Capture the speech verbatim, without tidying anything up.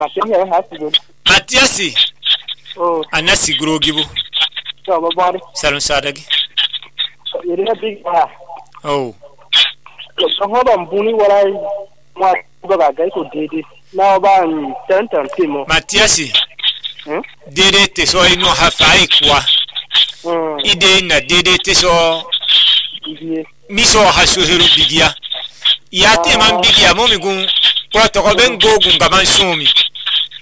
Matiasi hasigo. Matiasi. Oh. Anasi grogibo. So babari. Salon sadagi. Yere big ah. Oh. So hoda mbuni wala mwa baga ga ko dede. Na ba ni tantan timo. Matiasi. Hmm? Dede te so ino hafai kwa. Hmm. Ide na dede te so Idiye. Miso hasuhiru bigia. Ya te man bigia mo mi gun. Kwa to ko ben gogun gaman sumi.